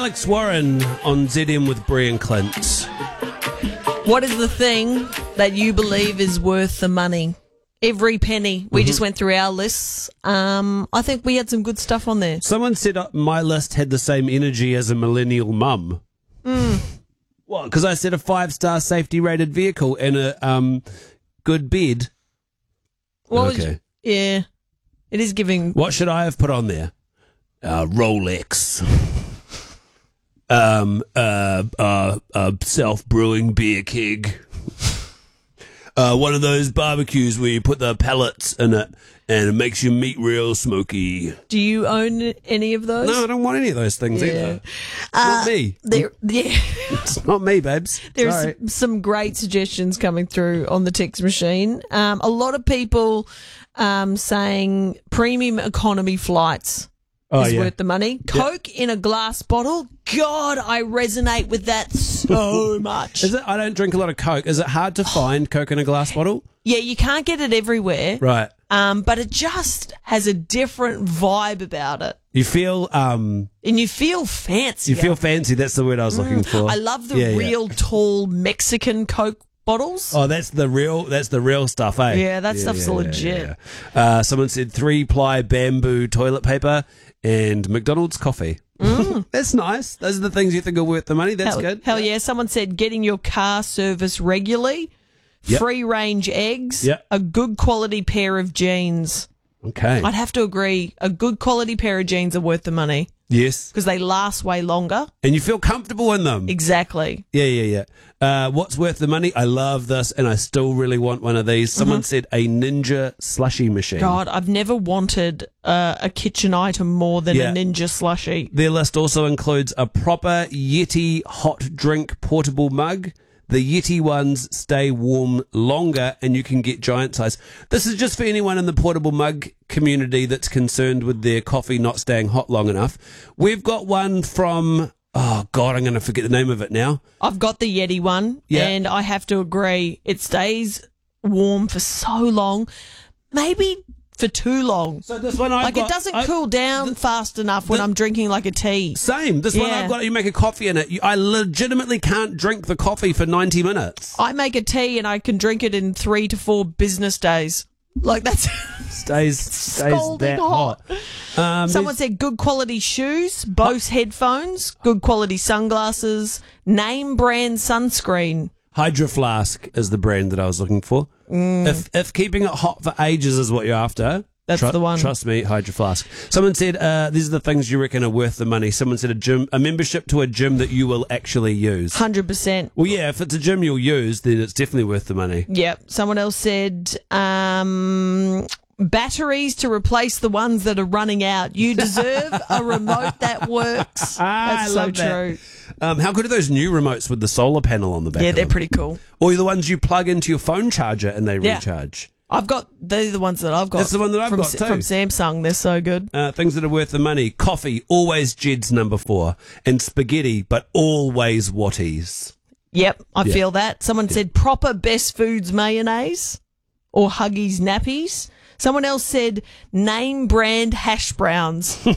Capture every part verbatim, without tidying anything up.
Alex Warren on Z M with Brie and Clint. What is the thing that you believe is worth the money? Every penny. We mm-hmm. just went through our lists. Um, I think we had some good stuff on there. Someone said uh, my list had the same energy as a millennial mum. Mm. What? Because I said a five-star safety-rated vehicle and a um, good bed. What okay. Was, yeah. It is giving... What should I have put on there? Uh, Rolex. um, uh, uh, uh, self-brewing beer keg. Uh, one of those barbecues where you put the pellets in it and it makes your meat real smoky. Do you own any of those? No, I don't want any of those things yeah. either. It's uh, not me. There, yeah. It's not me, babes. There's Sorry. some great suggestions coming through on the text machine. Um, a lot of people um, saying premium economy flights. Oh, is yeah. worth the money. Coke yeah. in a glass bottle. God, I resonate with that so much. Is it? I don't drink a lot of Coke. Is it hard to find Coke in a glass bottle? Yeah, you can't get it everywhere. Right. Um, but it just has a different vibe about it. You feel um and you feel fancy. You feel fancy. That's the word I was mm. looking for. I love the yeah, real yeah. tall Mexican Coke bottles. Oh, that's the real. That's the real stuff, eh? Yeah, that yeah, stuff's yeah, legit. Yeah, yeah. Uh, someone said three ply bamboo toilet paper and McDonald's coffee. Mm. That's nice. Those are the things you think are worth the money. That's hell, good. Hell yeah. Someone said getting your car serviced regularly, yep. free range eggs, yep. a good quality pair of jeans. Okay. I'd have to agree. A good quality pair of jeans are worth the money. Yes. Because they last way longer. And you feel comfortable in them. Exactly. Yeah, yeah, yeah. Uh, what's worth the money? I love this, and I still really want one of these. Someone mm-hmm. said a Ninja slushy machine. God, I've never wanted uh, a kitchen item more than yeah. a Ninja slushy. Their list also includes a proper Yeti hot drink portable mug. The Yeti ones stay warm longer and you can get giant size. This is just for anyone in the portable mug community that's concerned with their coffee not staying hot long enough. We've got one from, oh God, I'm going to forget the name of it now. I've got the Yeti one yeah. and I have to agree. It stays warm for so long. Maybe for too long. So this one I've like got, it doesn't I, cool down the, fast enough when the, I'm drinking like a tea. Same. This yeah. one I've got, you make a coffee in it. You, I legitimately can't drink the coffee for ninety minutes. I make a tea and I can drink it in three to four business days. Like that's stays stays that hot. hot. Um, Someone said good quality shoes, Bose oh. headphones, good quality sunglasses, name brand sunscreen. Hydro Flask is the brand that I was looking for. Mm. If if keeping it hot for ages is what you're after, that's tr- the one. Trust me, Hydro Flask. Someone said uh, these are the things you reckon are worth the money. Someone said a gym, a membership to a gym that you will actually use. Hundred percent. Well, yeah, if it's a gym you'll use, then it's definitely worth the money. Yep. Someone else said um, batteries to replace the ones that are running out. You deserve a remote that works. Ah, that's I so love that. true. Um, how good are those new remotes with the solar panel on the back? Yeah, of they're them? pretty cool. Or the ones you plug into your phone charger and they yeah. recharge. I've got, they're the ones that I've got. That's the one that I've from, got too. From Samsung, they're so good. Uh, things that are worth the money. Coffee, always Jed's number four. And spaghetti, but always Watties. Yep, I yeah. feel that. Someone yeah. said proper Best Foods mayonnaise or Huggies nappies. Someone else said name brand hash browns. Yep.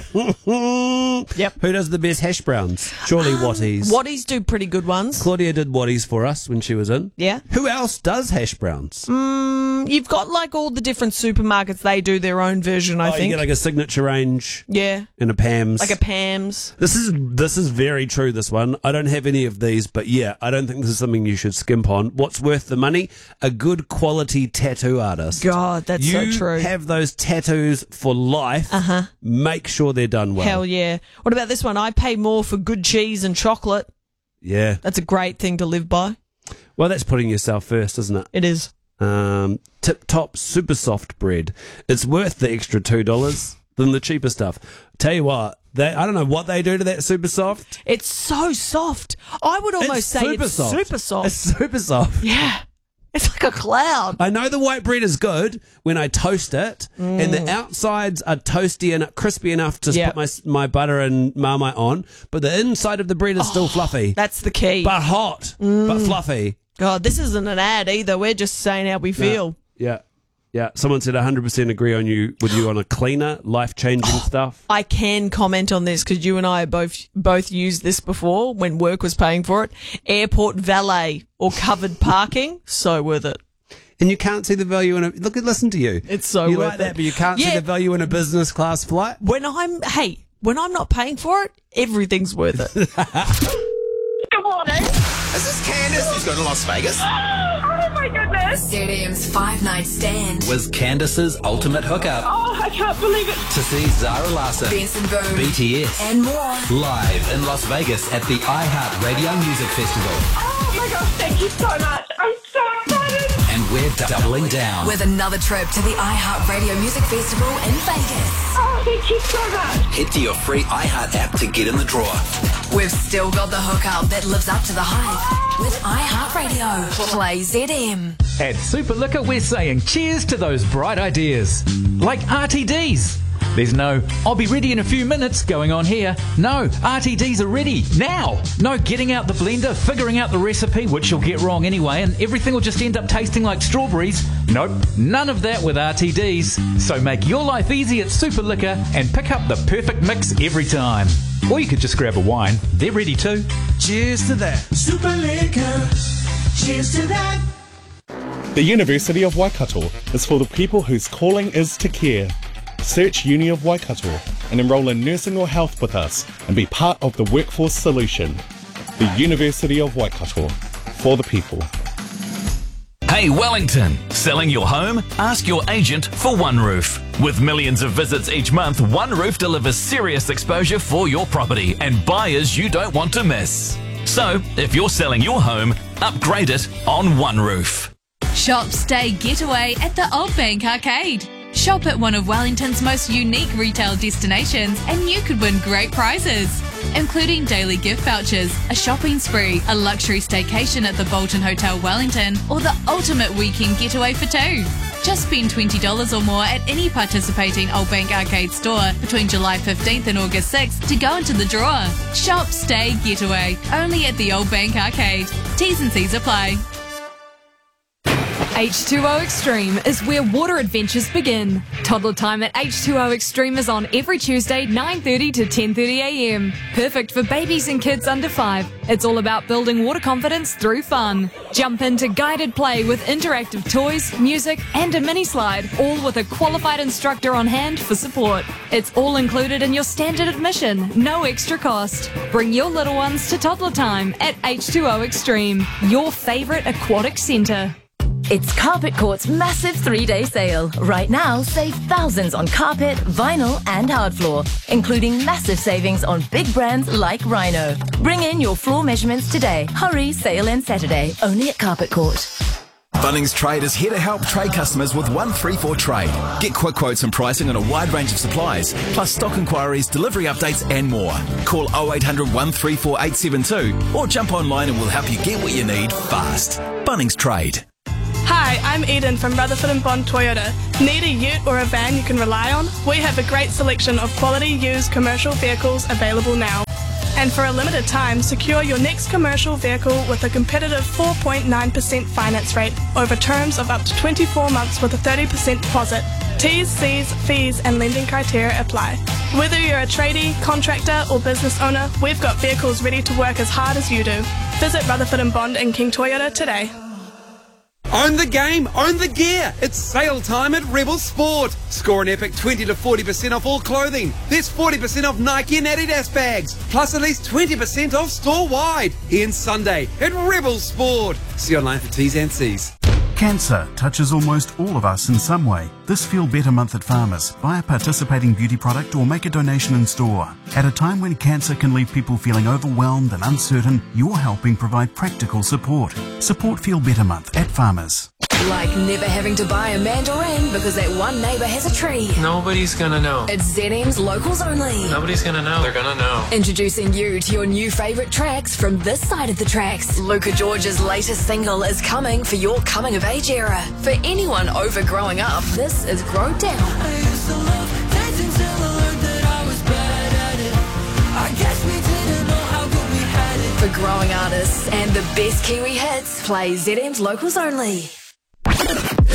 Who does the best hash browns? Surely um, Watties. Watties do pretty good ones. Claudia did Watties for us when she was in. Yeah. Who else does hash browns? Mm, you've got like all the different supermarkets. They do their own version, I oh, think. You get like a signature range. Yeah. And a Pam's. Like a Pam's. This is this is very true, this one. I don't have any of these, but yeah, I don't think this is something you should skimp on. What's worth the money? A good quality tattoo artist. God, that's you so true. Have those tattoos for life. Uh-huh. Make sure they're done well. Hell yeah. What about this one? I pay more for good cheese and chocolate. Yeah. That's a great thing to live by. Well, that's putting yourself first, isn't it? It is. Um, Tip Top Super Soft Bread. It's worth the extra two dollars than the cheaper stuff. Tell you what, they, I don't know what they do to that Super Soft. It's so soft. I would almost it's say super it's soft. super soft. It's super soft. Yeah. It's like a cloud. I know the white bread is good when I toast it, mm. and the outsides are toasty and crispy enough to yep. put my my butter and Marmite on, but the inside of the bread is oh, still fluffy. That's the key. But hot, mm. but fluffy. God, this isn't an ad either. We're just saying how we feel. No. Yeah. Yeah, someone said one hundred percent agree on you with you on a cleaner, life-changing stuff. I can comment on this because you and I both both used this before when work was paying for it. Airport valet or covered parking, so worth it. And you can't see the value in a look. Listen to you. It's so you worth like that, it. but you can't Yeah. see the value in a business class flight. When I'm hey, when I'm not paying for it, everything's worth it. Good morning. Is this Candace who's going to Las Vegas? Oh my goodness. Z D M's Five Night Stand. Was Candace's ultimate hookup Oh, I can't believe it. to see Zara Larsson, Benson Boone. B T S, And more. live in Las Vegas at the iHeart Radio Music Festival. Oh my gosh, thank you so much. I'm so excited. And we're doubling down. With another trip to the iHeart Radio Music Festival in Vegas. Oh, thank you so much. Head to your free iHeart app to get in the draw. We've still got the hookup that lives up to the hype. With iHeart Radio. Play Z M. At Super Liquor, we're saying cheers to those bright ideas. Like R T Ds. There's no, I'll be ready in a few minutes going on here. No, R T Ds are ready now. No getting out the blender, figuring out the recipe, which you'll get wrong anyway, and everything will just end up tasting like strawberries. Nope, none of that with R T Ds. So make your life easy at Super Liquor and pick up the perfect mix every time. Or you could just grab a wine. They're ready too. Cheers to that. Super Liquor. Cheers to that. The University of Waikato is for the people whose calling is to care. Search Uni of Waikato and enrol in nursing or health with us and be part of the workforce solution. The University of Waikato, for the people. Hey Wellington, selling your home? Ask your agent for OneRoof. With millions of visits each month, OneRoof delivers serious exposure for your property and buyers you don't want to miss. So, if you're selling your home, upgrade it on OneRoof. Shop, stay, getaway at the Old Bank Arcade. Shop at one of Wellington's most unique retail destinations and you could win great prizes, including daily gift vouchers, a shopping spree, a luxury staycation at the Bolton Hotel Wellington, or the ultimate weekend getaway for two. Just spend twenty dollars or more at any participating Old Bank Arcade store between July fifteenth and August sixth to go into the draw. Shop, stay, getaway, only at the Old Bank Arcade. T's and C's apply. H two O Extreme is where water adventures begin. Toddler time at H two O Extreme is on every Tuesday, nine thirty to ten thirty a m. Perfect for babies and kids under five. It's all about building water confidence through fun. Jump into guided play with interactive toys, music, and a mini slide, all with a qualified instructor on hand for support. It's all included in your standard admission, no extra cost. Bring your little ones to toddler time at H two O Extreme, your favourite aquatic centre. It's Carpet Court's massive three-day sale. Right now, save thousands on carpet, vinyl and hard floor, including massive savings on big brands like Rhino. Bring in your floor measurements today. Hurry, sale ends Saturday, only at Carpet Court. Bunnings Trade is here to help trade customers with one three four Trade. Get quick quotes and pricing on a wide range of supplies, plus stock inquiries, delivery updates and more. Call oh eight hundred, one three four, eight seven two or jump online and we'll help you get what you need fast. Bunnings Trade. Hi, I'm Eden from Rutherford and Bond Toyota. Need a ute or a van you can rely on? We have a great selection of quality used commercial vehicles available now. And for a limited time, secure your next commercial vehicle with a competitive four point nine percent finance rate over terms of up to twenty-four months with a thirty percent deposit. T's, C's, fees and lending criteria apply. Whether you're a tradie, contractor or business owner, we've got vehicles ready to work as hard as you do. Visit Rutherford and Bond and King Toyota today. Own the game, own the gear. It's sale time at Rebel Sport. Score an epic twenty to forty percent off all clothing. There's forty percent off Nike and Adidas bags, plus at least twenty percent off store-wide. Ends Sunday at Rebel Sport. See online for T's and C's. Cancer touches almost all of us in some way. This Feel Better Month at Farmers. Buy a participating beauty product or make a donation in store. At a time when cancer can leave people feeling overwhelmed and uncertain, you're helping provide practical support. Support Feel Better Month at Farmers. Like never having to buy a mandarin because that one neighbour has a tree. Nobody's gonna know. It's Z M's Locals Only. Nobody's gonna know. They're gonna know. Introducing you to your new favourite tracks from this side of the tracks. Luca George's latest single is coming for your coming of age era. For anyone over growing up, this is Grow Down. I used to love dancing till I learned that I was bad at it. I guess we didn't know how good we had it. For growing artists and the best Kiwi hits, play Z M's Locals Only.